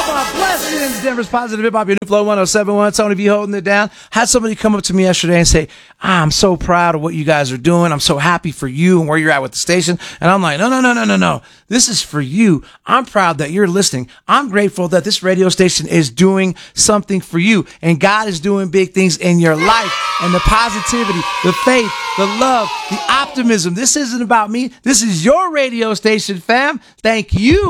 Blessings, Denver's Positive Hip Hop, your new Flow 107.1. Tony V holding it down. Had somebody come up to me yesterday and say, I'm so proud of what you guys are doing. I'm so happy for you and where you're at with the station. And I'm like, no. This is for you. I'm proud that you're listening. I'm grateful that this radio station is doing something for you. And God is doing big things in your life. And the positivity, the faith, the love, the optimism. This isn't about me. This is your radio station, fam. Thank you.